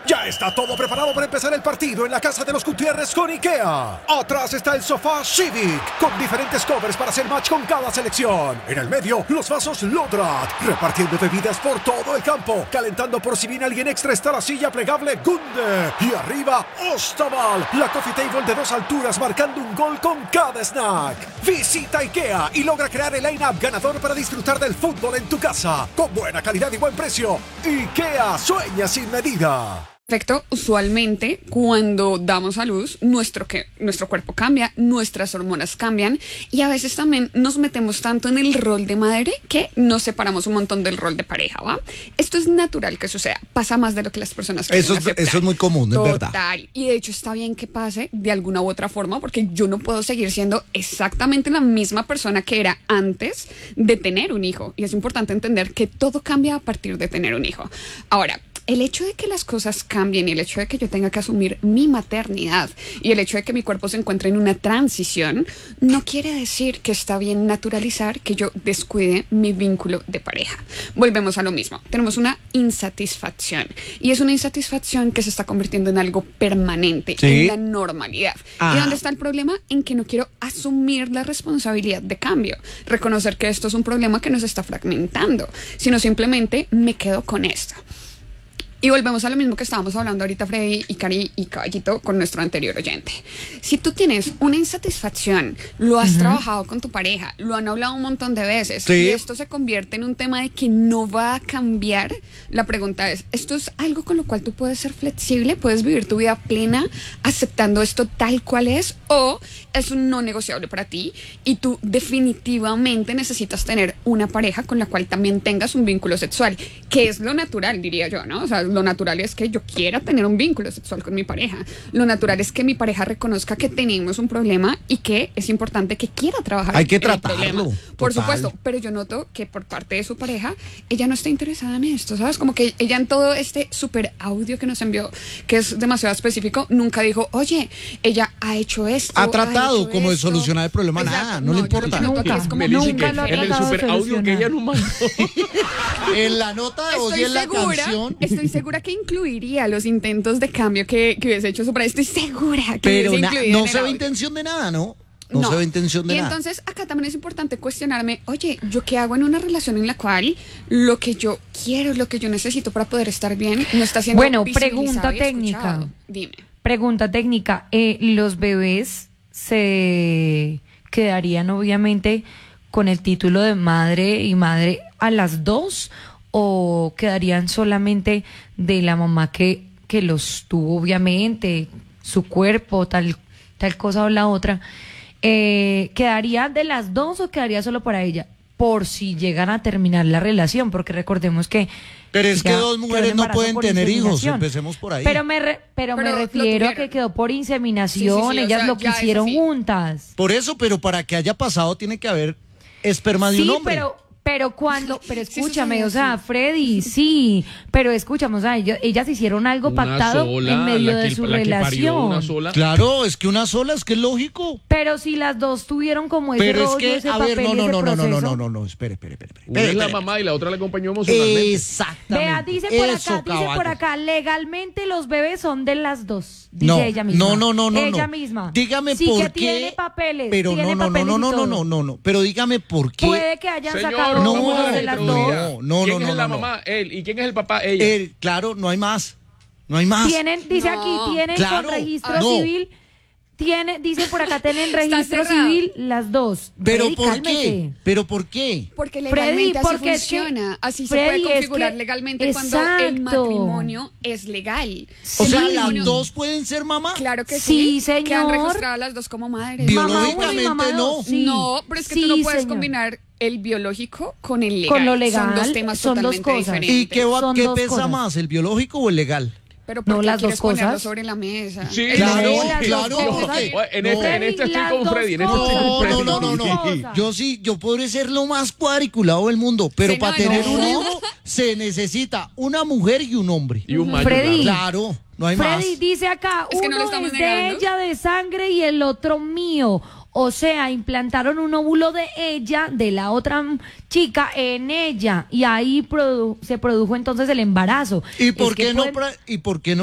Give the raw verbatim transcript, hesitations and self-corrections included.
Ya está todo preparado para empezar el partido en la casa de los Gutiérrez con IKEA. Atrás está el sofá Civic, con diferentes covers para hacer match con cada selección. En el medio, los vasos Lodrat, repartiendo bebidas por todo el campo. Calentando por si viene alguien extra está la silla plegable Gunde. Y arriba, Ostaval, la coffee table de dos alturas marcando un gol con cada snack. Visita IKEA y logra crear el line-up ganador para disfrutar del fútbol en tu casa. Con buena calidad y buen precio. IKEA, sueña sin medida. Perfecto, usualmente cuando damos a luz, nuestro, que, nuestro cuerpo cambia, nuestras hormonas cambian y a veces también nos metemos tanto en el rol de madre que nos separamos un montón del rol de pareja, ¿va? Esto es natural que suceda, pasa más de lo que las personas quieren eso es, aceptar. Eso es muy común, es verdad. Total, y de hecho está bien que pase de alguna u otra forma porque yo no puedo seguir siendo exactamente la misma persona que era antes de tener un hijo y es importante entender que todo cambia a partir de tener un hijo. Ahora, el hecho de que las cosas cambien y el hecho de que yo tenga que asumir mi maternidad y el hecho de que mi cuerpo se encuentre en una transición no quiere decir que está bien naturalizar que yo descuide mi vínculo de pareja. Volvemos a lo mismo. Tenemos una insatisfacción y es una insatisfacción que se está convirtiendo en algo permanente, ¿sí? En la normalidad. Ah. ¿Y dónde está el problema? En que no quiero asumir la responsabilidad de cambio, reconocer que esto es un problema que nos está fragmentando, sino simplemente me quedo con esto. Y volvemos a lo mismo que estábamos hablando ahorita, Freddy y Cari y Caballito, con nuestro anterior oyente. Si tú tienes una insatisfacción, lo has uh-huh. trabajado con tu pareja, lo han hablado un montón de veces, sí. y esto se convierte en un tema de que no va a cambiar, la pregunta es, ¿esto es algo con lo cual tú puedes ser flexible? ¿Puedes vivir tu vida plena aceptando esto tal cual es? ¿O es un no negociable para ti y tú definitivamente necesitas tener una pareja con la cual también tengas un vínculo sexual? Que es lo natural, diría yo, ¿no? O sea, lo natural es que yo quiera tener un vínculo sexual con mi pareja. Lo natural es que mi pareja reconozca que tenemos un problema y que es importante que quiera trabajar. Hay que en tratarlo. El problema. Por supuesto, pero yo noto que por parte de su pareja, ella no está interesada en esto, ¿sabes? Como que ella en todo este super audio que nos envió, que es demasiado específico, nunca dijo, oye, ella ha hecho esto. Ha tratado ha hecho como esto. de solucionar el problema, Exacto. nada, no, no le importa. Nunca, es como, nunca nunca en el super audio que ella nos mandó. En la nota de voz y en la canción. Estoy segura que incluiría los intentos de cambio que, que hubiese hecho su pareja. Estoy segura que Pero hubiese na, incluido no en se ve audio. intención de nada, ¿no? No, no se ve intención de y nada. Y entonces acá también es importante cuestionarme, oye, ¿yo qué hago en una relación en la cual lo que yo quiero, lo que yo necesito para poder estar bien no está siendo Bueno, pregunta técnica. Dime. Pregunta técnica. Eh, ¿Los bebés se quedarían obviamente con el título de madre y madre a las dos o quedarían solamente de la mamá que, que los tuvo obviamente, su cuerpo, tal, tal cosa o la otra? Eh, ¿Quedaría de las dos o quedaría solo para ella? Por si llegan a terminar la relación, porque recordemos que... Pero es que dos mujeres no pueden tener hijos, empecemos por ahí. Pero me, re, pero pero me refiero a que quedó por inseminación, sí, sí, sí, ellas o sea, lo quisieron juntas. Por eso, pero para que haya pasado tiene que haber esperma de sí, un hombre. pero... Pero cuando, pero escúchame, sí, o sea, Freddy, sí, pero escúchame, o sea, ellos, ellas hicieron algo una pactado sola, en medio la que, de su la relación. Una sola. Claro, es que una sola, es que es lógico. Pero si las dos tuvieron como ese pero rollo, es que, ese a papel, ver, no, no, ese no, no, no, proceso. no, no, no, no, espere, espere, espere. Una espere, es la espere. mamá y la otra la acompañó emocionalmente. Exactamente. Vea, dice por Eso, acá, dice caballo. por acá, legalmente los bebés son de las dos, dice no, ella misma. No, no, no, no. Ella no. misma. Dígame sí por que qué. tiene papeles, pero tiene no, no, papeles no, no, y no, todo. no, no, no. Pero dígame por qué. Puede que hayan Señor, sacado no, uno de las no, dos. No, no, ¿Quién no, es no, la no. mamá? Él. ¿Y quién es el papá? Ella. Él, claro, no hay más. No hay más. Tienen, dice No. aquí, tienen Claro. con registro No. civil, tiene, dice por acá, tienen registro cerrado. civil las dos. ¿Pero Freddy, por cálmete. qué? ¿Pero por qué? Porque Freddy, legalmente porque así es que- funciona. Así Freddy, se puede es configurar que- legalmente cuando el exacto. matrimonio es legal. O El sea, matrimonio- ¿las dos pueden ser mamá? Claro que Sí, sí. Quedan señor. registradas las dos como madres. Bio- Mamá uno y Biológicamente mamá no. dos, sí. No, pero es que Sí, tú no puedes señor. combinar el biológico con el legal. Con lo legal, Son dos temas son dos totalmente cosas. diferentes. ¿Y qué, va, Son qué dos pesa cosas. más, el biológico o el legal? Pero No, ¿por qué las quieres dos ponerlo cosas. sobre la mesa? Sí, El claro, legal- las claro. dos cosas. En este, en este estoy Las con dos Freddy. En este estoy cosas. con Freddy. No, no, no, no, no. Cosas. Yo sí, yo podré ser lo más cuadriculado del mundo, pero Sí, para no, tener no. un hijo se necesita una mujer y un hombre. Y un macho. Freddy. claro. Claro, no hay más. Freddy dice acá, Es que no lo uno estamos es negando. de ella de sangre y el otro mío. O sea, implantaron un óvulo de ella, de la otra m- chica, en ella. Y ahí produ- se produjo entonces el embarazo. ¿Y Es por que qué no pueden- pra- y por qué no